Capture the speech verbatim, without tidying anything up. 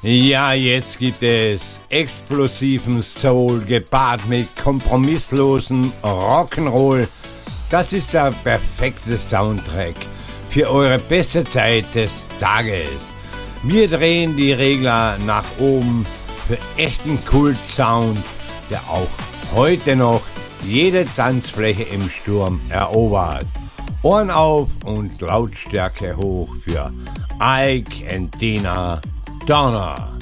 Ja, jetzt gibt es explosiven Soul gepaart mit kompromisslosem Rock'n'Roll. Das ist der perfekte Soundtrack für eure beste Zeit des Tages. Wir drehen die Regler nach oben für echten Kult-Sound, der auch heute noch jede Tanzfläche im Sturm erobert. Ohren auf und Lautstärke hoch für Ike and Tina Turner.